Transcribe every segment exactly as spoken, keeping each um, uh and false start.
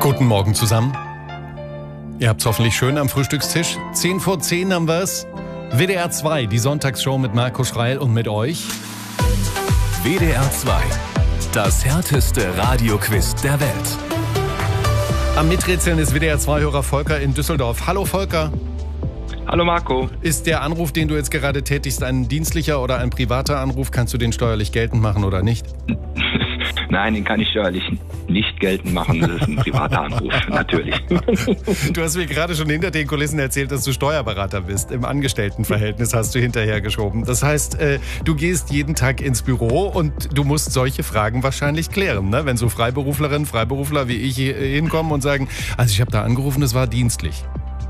Guten Morgen zusammen. Ihr habt's hoffentlich schön am Frühstückstisch. Zehn vor zehn haben wir's. W D R zwei, die Sonntagsshow mit Marco Schreil und mit euch. W D R zwei, das härteste Radioquiz der Welt. Am Miträtseln ist W D R zwei-Hörer Volker in Düsseldorf. Hallo Volker. Hallo Marco. Ist der Anruf, den du jetzt gerade tätigst, ein dienstlicher oder ein privater Anruf? Kannst du den steuerlich geltend machen oder nicht? Nein, den kann ich steuerlich nicht geltend machen. Das ist ein privater Anruf, natürlich. Du hast mir gerade schon hinter den Kulissen erzählt, dass du Steuerberater bist. Im Angestelltenverhältnis hast du hinterhergeschoben. Das heißt, äh, du gehst jeden Tag ins Büro und du musst solche Fragen wahrscheinlich klären, ne? Wenn so Freiberuflerinnen, Freiberufler wie ich hier hinkommen und sagen, also ich habe da angerufen, das war dienstlich.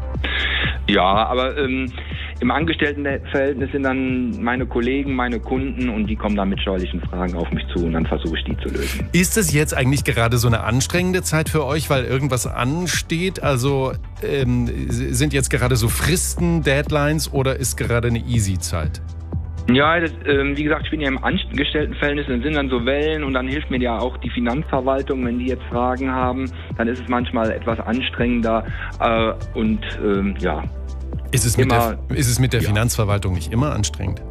Ja, aber ähm, im Angestelltenverhältnis sind dann meine Kollegen, meine Kunden und die kommen dann mit steuerlichen Fragen auf mich zu und dann versuche ich die zu lösen. Ist es jetzt eigentlich gerade so eine anstrengende Zeit für euch, weil irgendwas ansteht? Also ähm, sind jetzt gerade so Fristen, Deadlines oder ist gerade eine easy Zeit? Ja, das, ähm, wie gesagt, ich bin ja im Angestelltenverhältnis, dann sind dann so Wellen und dann hilft mir ja auch die Finanzverwaltung, wenn die jetzt Fragen haben, dann ist es manchmal etwas anstrengender äh, und ähm, ja. Ist es mit immer, der, ist es mit der ja. Finanzverwaltung nicht immer anstrengend?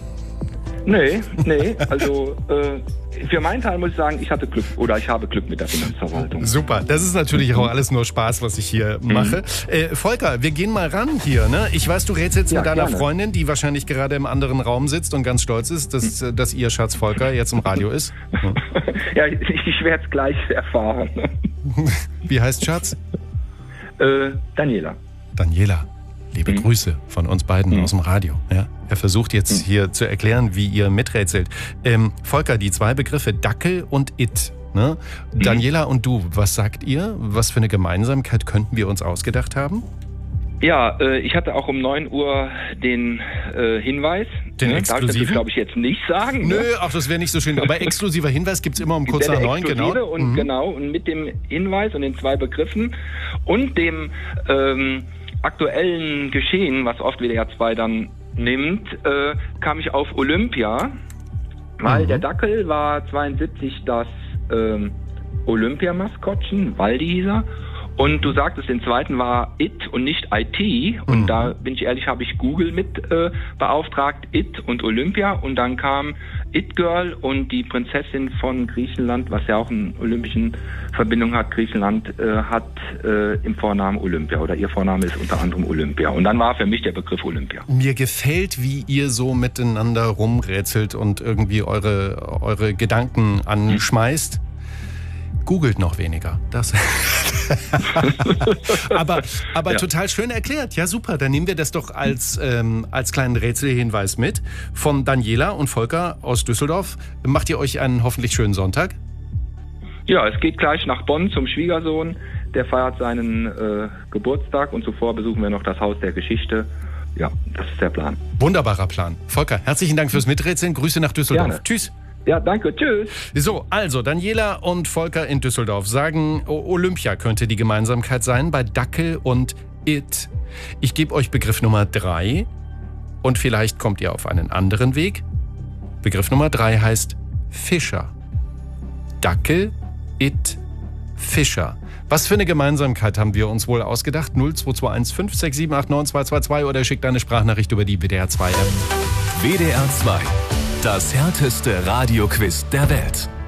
Nee, nee, also äh, für meinen Teil muss ich sagen, ich hatte Glück oder ich habe Glück mit der Finanzverwaltung. Super, das ist natürlich auch alles nur Spaß, was ich hier mhm. mache. Äh, Volker, wir gehen mal ran hier. Ne? Ich weiß, du rätselst ja, mit deiner gerne. Freundin, die wahrscheinlich gerade im anderen Raum sitzt und ganz stolz ist, dass, mhm. dass ihr Schatz Volker jetzt im Radio ist. Mhm. Ja, ich, ich werde es gleich erfahren. Wie heißt Schatz? Äh, Daniela. Daniela. Liebe mhm. Grüße von uns beiden mhm. aus dem Radio. Ja? Er versucht jetzt mhm. hier zu erklären, wie ihr miträtselt. Ähm, Volker, die zwei Begriffe Dackel und It. Ne? Mhm. Daniela und du, was sagt ihr? Was für eine Gemeinsamkeit könnten wir uns ausgedacht haben? Ja, äh, ich hatte auch um neun Uhr den äh, Hinweis. Den ne? exklusiven? Darf ich das, glaube ich, jetzt nicht sagen. Nö, ne? ach, das wäre nicht so schön. Aber exklusiver Hinweis gibt es immer um kurz nach neun. Genau. Und, mhm. genau. Und mit dem Hinweis und den zwei Begriffen und dem ähm, aktuellen Geschehen, was oft W D R zwei dann nimmt, äh, kam ich auf Olympia, weil mhm. der Dackel war zweiundsiebzig das ähm, Olympiamaskottchen, Waldi hieß er. Und du sagtest, den zweiten war It und nicht I T. Und mhm. da, bin ich ehrlich, habe ich Google mit äh, beauftragt, It und Olympia. Und dann kam It Girl und die Prinzessin von Griechenland, was ja auch eine olympische Verbindung hat, Griechenland, äh, hat äh, im Vornamen Olympia. Oder ihr Vorname ist unter anderem Olympia. Und dann war für mich der Begriff Olympia. Mir gefällt, wie ihr so miteinander rumrätselt und irgendwie eure, eure Gedanken anschmeißt. Googelt noch weniger. Das aber aber ja. total schön erklärt. Ja, super. Dann nehmen wir das doch als, ähm, als kleinen Rätselhinweis mit. Von Daniela und Volker aus Düsseldorf. Macht ihr euch einen hoffentlich schönen Sonntag? Ja, es geht gleich nach Bonn zum Schwiegersohn. Der feiert seinen äh, Geburtstag und zuvor besuchen wir noch das Haus der Geschichte. Ja, das ist der Plan. Wunderbarer Plan. Volker, herzlichen Dank fürs Miträtseln. Grüße nach Düsseldorf. Gerne. Tschüss. Ja, danke, tschüss. So, also Daniela und Volker in Düsseldorf sagen, Olympia könnte die Gemeinsamkeit sein bei Dackel und It. Ich gebe euch Begriff Nummer drei und vielleicht kommt ihr auf einen anderen Weg. Begriff Nummer drei heißt Fischer. Dackel, It, Fischer. Was für eine Gemeinsamkeit haben wir uns wohl ausgedacht? null zwei zwei eins fünf sechs sieben acht neun zwei zwei zwei oder schickt eine Sprachnachricht über die W D R zwei App. W D R zwei. Das härteste Radioquiz der Welt.